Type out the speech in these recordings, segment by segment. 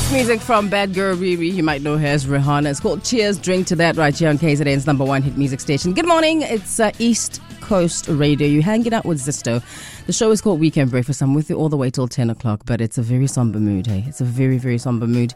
Music from Bad Girl Riri, you might know her as Rihanna. It's called Cheers, Drink to That right here on KZN's number one hit music station. Good morning, it's East Coast Radio. You're hanging out with Zisto. The show is called Weekend Breakfast. I'm with you all the way till 10 o'clock, but it's a very somber mood, hey? It's a very, very somber mood.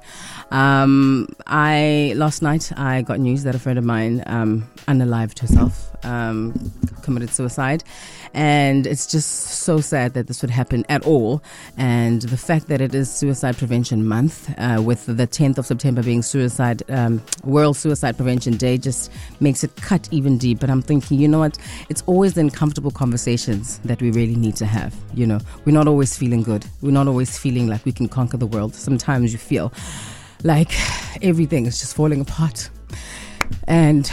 Last night, I got news that a friend of mine unalived herself, committed suicide. And it's just so sad that this would happen at all. And the fact that it is Suicide Prevention Month, with the 10th of September being World Suicide Prevention Day, just makes it cut even deep. But I'm thinking, you know what? It's always the uncomfortable conversations that we really need to have. You know, we're not always feeling good. We're not always feeling like we can conquer the world. Sometimes you feel like everything is just falling apart. And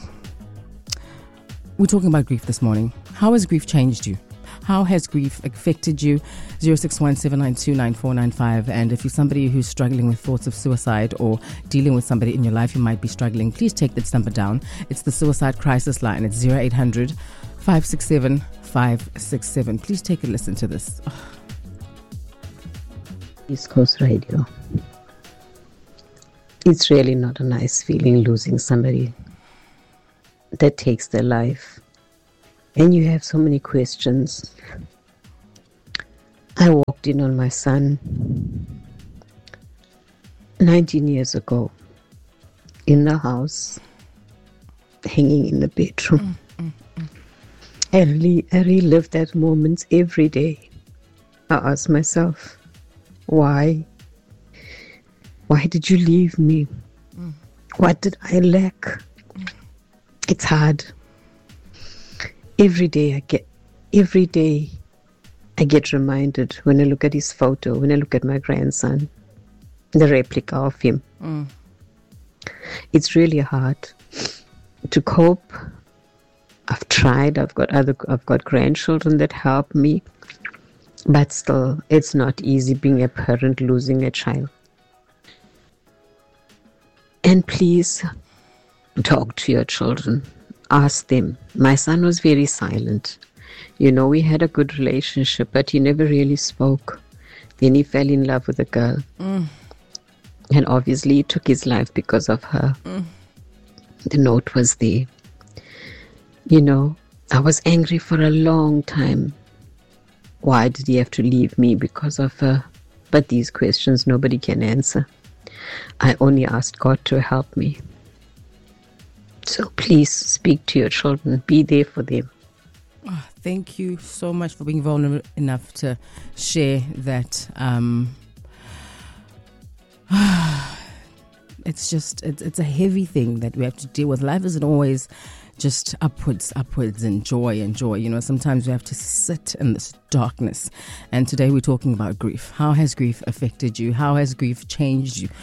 we're talking about grief this morning. How has grief changed you? How has grief affected you? 0617929495. And if you're somebody who's struggling with thoughts of suicide or dealing with somebody in your life who might be struggling, please take this number down. It's the Suicide Crisis Line. It's 0800 567 567. Please take a listen to this. East Coast Radio. It's really not a nice feeling losing somebody that takes their life. And you have so many questions. I walked in on my son 19 years ago in the house, hanging in the bedroom. I relive that moment every day. I ask myself, why? Why did you leave me? What did I lack? It's hard. Every day I get reminded when I look at his photo, when I look at my grandson, the replica of him. It's really hard to cope. I've tried. I've got grandchildren that help me, but still, it's not easy being a parent losing a child. And please talk to your children. Ask them. My son was very silent. You know, we had a good relationship, but he never really spoke. Then he fell in love with a girl. And obviously he took his life because of her. The note was there. You know, I was angry for a long time. Why did he have to leave me because of her? But these questions nobody can answer. I only asked God to help me. So please speak to your children. Be there for them. Oh, thank you so much for being vulnerable enough to share that. It's a heavy thing that we have to deal with. Life isn't always just upwards and joy. You know, sometimes we have to sit in this darkness. And today we're talking about grief. How has grief affected you? How has grief changed you?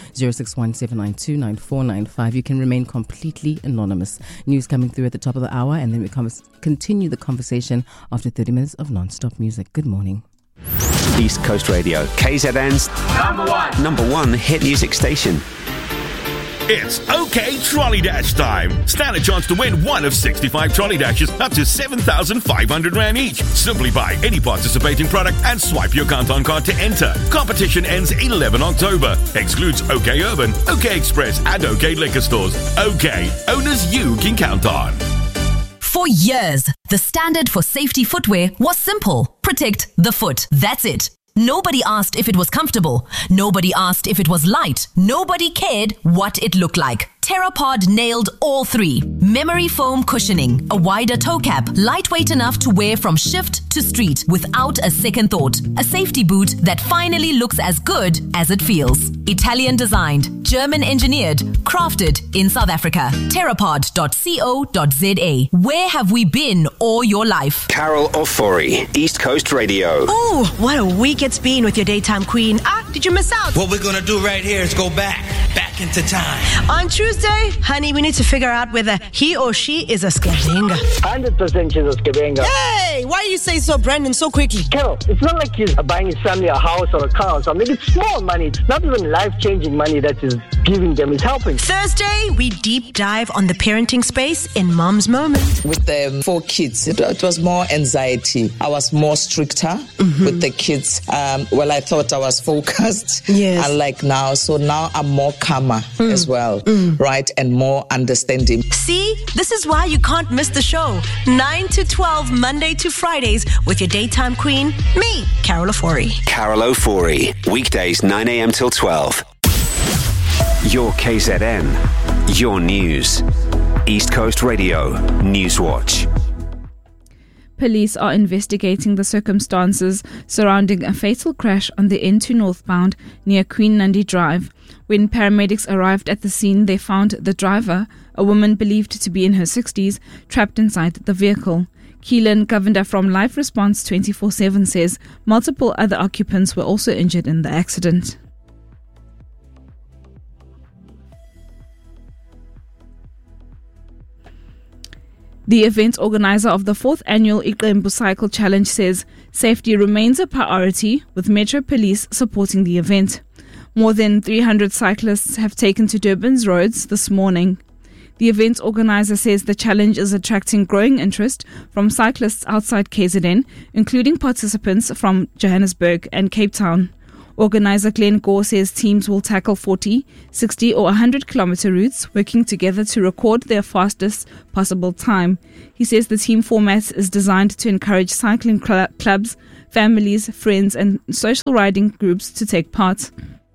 0617929495. You can remain completely anonymous. News coming through at the top of the hour, and then we continue the conversation after 30 minutes of non-stop music. Good morning. East Coast Radio, KZN's number one hit music station. It's OK Trolley Dash time. Stand a chance to win one of 65 trolley dashes up to 7,500 Rand each. Simply buy any participating product and swipe your Countdown card to enter. Competition ends 11 October. Excludes OK Urban, OK Express and OK Liquor Stores. OK, owners you can count on. For years, the standard for safety footwear was simple. Protect the foot. That's it. Nobody asked if it was comfortable. Nobody asked if it was light. Nobody cared what it looked like. Therapod nailed all three. Memory foam cushioning, a wider toe cap, lightweight enough to wear from shift to street without a second thought. A safety boot that finally looks as good as it feels. Italian designed, German engineered, crafted in South Africa. Therapod.co.za. Where have we been all your life? Carol Ofori, East Coast Radio. Ooh, what a week it's been with your daytime queen. Did you miss out? What we're gonna do right here is go back into time. On Tuesday, honey, we need to figure out whether he or she is a scavenga. 100% she's a scavenga. Hey, why you say so, Brandon, so quickly? Carol, it's not like he's buying his family a house or a car or something. It's small money. It's not even life-changing money that is giving them. It's helping. Thursday, we deep dive on the parenting space in Mom's Moment. With the 4 kids, it was more anxiety. I was more stricter with the kids. I thought I was focused. focused. Yes. Unlike now. So now I'm more calmer as well, right? And more understanding. See, this is why you can't miss the show. 9 to 12, Monday to Fridays, with your daytime queen, me, Carol Ofori. Carol Ofori, weekdays 9 a.m. till 12. Your KZN, your news. East Coast Radio, Newswatch. Police are investigating the circumstances surrounding a fatal crash on the N2 northbound near Queen Nandi Drive. When paramedics arrived at the scene, they found the driver, a woman believed to be in her 60s, trapped inside the vehicle. Keelan Govender from Life Response 24/7 says multiple other occupants were also injured in the accident. The event organizer of the 4th annual Iqembu Cycle Challenge says safety remains a priority, with Metro Police supporting the event. More than 300 cyclists have taken to Durban's roads this morning. The event organizer says the challenge is attracting growing interest from cyclists outside KZN, including participants from Johannesburg and Cape Town. Organizer Glenn Gore says teams will tackle 40, 60 or 100 kilometer routes, working together to record their fastest possible time. He says the team format is designed to encourage cycling clubs, families, friends and social riding groups to take part.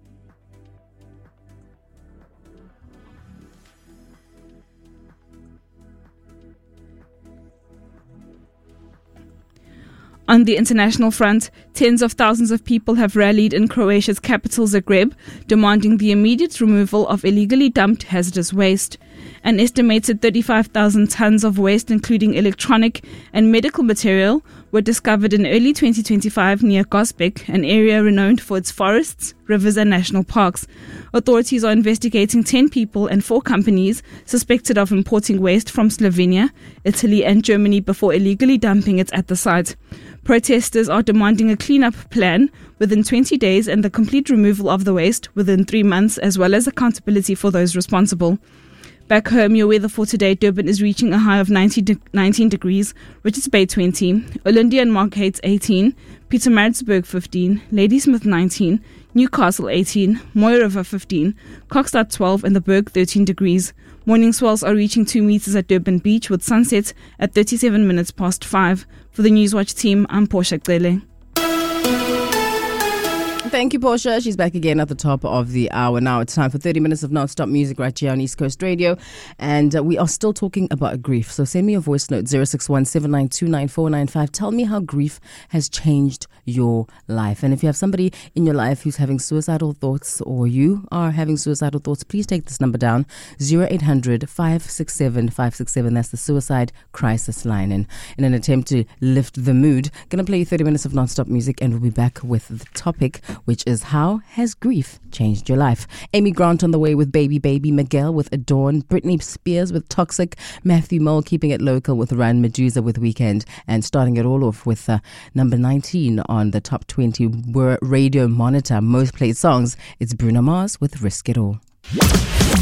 On the international front, tens of thousands of people have rallied in Croatia's capital Zagreb, demanding the immediate removal of illegally dumped hazardous waste. An estimated 35,000 tons of waste, including electronic and medical material, were discovered in early 2025 near Gospik, an area renowned for its forests, rivers and national parks. Authorities are investigating 10 people and 4 companies suspected of importing waste from Slovenia, Italy and Germany before illegally dumping it at the site. Protesters are demanding a cleanup plan within 20 days and the complete removal of the waste within 3 months, as well as accountability for those responsible. Back home, your weather for today: Durban is reaching a high of 19 degrees, Richards Bay 20, Olyndie and Margate 18, Pietermaritzburg 15, Ladysmith 19, Newcastle 18, Mooi River 15, Kokstad 12 and the Berg 13 degrees. Morning swells are reaching 2 meters at Durban Beach, with sunset at 37 minutes past 5. For the Newswatch team, I'm Portia Cele. Thank you, Portia. She's back again at the top of the hour. Now it's time for 30 minutes of non-stop music right here on East Coast Radio. And we are still talking about grief. So send me a voice note, 061-792-9495. Tell me how grief has changed your life. And if you have somebody in your life who's having suicidal thoughts, or you are having suicidal thoughts, please take this number down, 0800-567-567. That's the suicide crisis line. And in an attempt to lift the mood, going to play you 30 minutes of non-stop music, and we'll be back with the topic, which is how has grief changed your life? Amy Grant on the way with Baby Baby, Miguel with Adorn, Britney Spears with Toxic, Matthew Mole keeping it local with Run, Medusa with Weekend, and starting it all off with number 19 on the top 20 Radio Monitor most played songs. It's Bruno Mars with Risk It All.